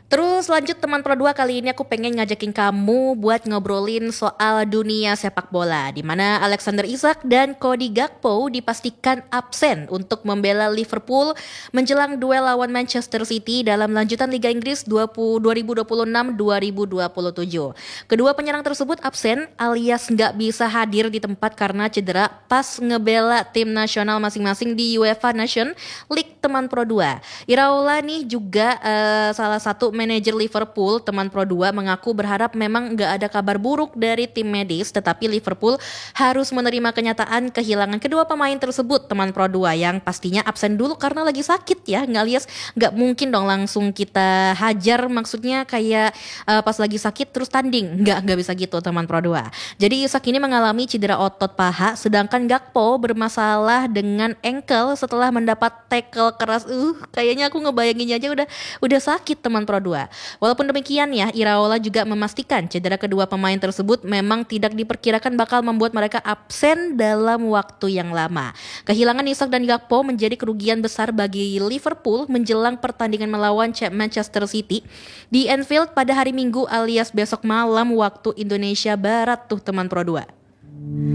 Terus lanjut teman Pro 2, kali ini aku pengen ngajakin kamu buat ngobrolin soal dunia sepak bola di mana Alexander Isak dan Cody Gakpo dipastikan absen untuk membela Liverpool menjelang duel lawan Manchester City dalam lanjutan Liga Inggris 2026-2027. Kedua penyerang tersebut absen alias nggak bisa hadir di tempat karena cedera pas ngebela tim nasional masing-masing di UEFA Nation League teman Pro 2. Iraola nih juga salah satu manajer Liverpool, teman Pro 2 mengaku berharap memang nggak ada kabar buruk dari tim medis, tetapi Liverpool harus menerima kenyataan kehilangan kedua pemain tersebut, teman Pro 2 yang pastinya absen dulu karena lagi sakit ya, nggak mungkin dong langsung kita hajar, maksudnya kayak pas lagi sakit terus tanding, nggak bisa gitu teman Pro 2. Jadi Isak ini mengalami cedera otot paha, sedangkan Gakpo bermasalah dengan ankle setelah mendapat tackle keras. Kayaknya aku ngebayanginnya aja udah sakit teman Pro 2. Walaupun demikian ya, Iraola juga memastikan cedera kedua pemain tersebut memang tidak diperkirakan bakal membuat mereka absen dalam waktu yang lama. Kehilangan Isak dan Gakpo menjadi kerugian besar bagi Liverpool menjelang pertandingan melawan Manchester City di Anfield pada hari Minggu alias besok malam waktu Indonesia Barat tuh teman Pro 2.